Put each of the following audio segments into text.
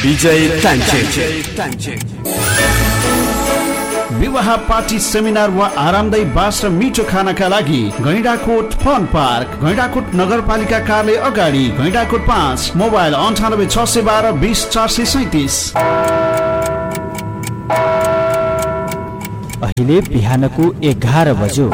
विजय ट्यान्चेन। विवाह party seminar वा आरामदायी बास र मिठो खानाका लागि गैंडाकोट फन पार्क, गैंडाकोट नगरपालिका कार्यालय अगाडि, गैंडाकोट 5, मोबाइल 98 612 20 437। अहिले बिहानको 11 बज्यो।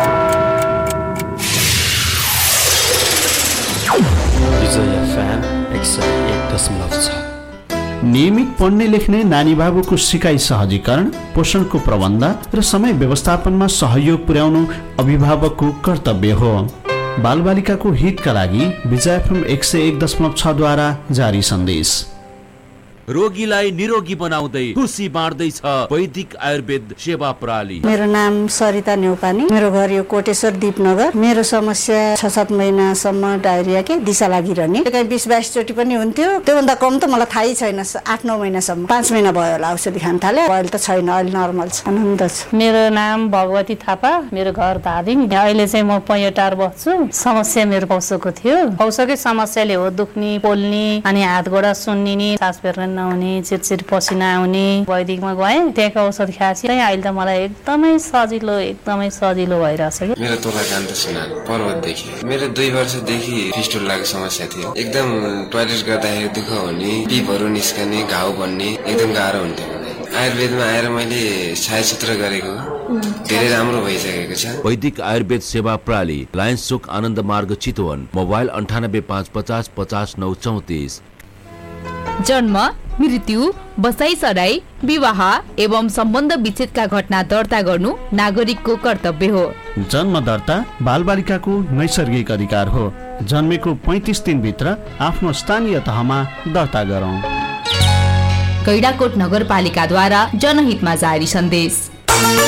विजय FM 101.6। नियमित पढ्ने लेख्ने नानी बाबुको सिकाइ सहजीकरण, पोषणको प्रबन्ध र समय व्यवस्थापनमा सहयोग पुर्याउनु अभिभावकको कर्तव्य हो। बालबालिकाको हितका लागि विजय FM 101.6 द्वारा जारी सन्देश। रोगीलाई निरोगी बनाउँदै खुसी बाँड्दैछ वैदिक आयुर्वेद सेवा प्रणाली। मेरो नाम सरिता न्यौपानी, मेरो घर यो कोटेश्वर दीपनगर। मेरो समस्या 6-7 महिनासम्म डायरिया के दिशा लागिरहने, कहीँ 20-22 चोटि पनि हुन्थ्यो। त्योभन्दा कम त मलाई थाहै छैन। 8-9 महिनासम्म, 5 महिना भयो होला औषधि खान थाले। अहिले त छैन, अहिले नर्मल छ, आनन्द छ। मेरो नाम भगवती थापा, मेरो घर धादिङ। अहिले चाहिँ म पैयोटार बस्छु। समस्या मेरो पौसोको थियो। पौसोकै समस्याले हो दुख्ने, पोल्ने, अनि हात गोडा सुन्निने, सास फेर्न नहुने, चिरचिर पसिना आउने। वैदिकमा गएँ, त्यहाँको औषध खाएपछि अहिले त मलाई एकदमै सजिलो भइरहेछ। मेरो तोला कान्त सुनार पर्वतदेखि। मेरो 2 वर्षदेखि फिस्टुलाको समस्या थियो। एकदम टोयलेट गर्दाखेरि दुःख हुने, पिपहरू निस्कने, घाउ बन्ने, एकदम गाह्रो हुन्थ्यो। आयुर्वेदमा आएर मैले छायाचित्र गरेको धेरै राम्रो भइसकेको छ। वैदिक आयुर्वेद सेवा प्रणाली, लायन्स चोक आनन्द मार्ग चितवन। मोबाइल 98 550 50 934। जन्म, मृत्यु, बसाई सराई, विवाह एवं सम्बन्ध विच्छेदका घटना दर्ता गर्नु नागरिकको कर्तव्य हो। जन्म दर्ता बालबालिकाको नैसर्गिक अधिकार हो। जन्मेको 35 दिनभित्र आफ्नो स्थानीय तहमा दर्ता गरौँ। गैंडाकोट नगरपालिकाद्वारा जनहितमा जारी सन्देश।